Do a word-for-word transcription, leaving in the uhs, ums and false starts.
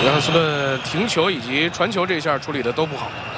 约翰斯顿停球以及传球这一下处理的都不好。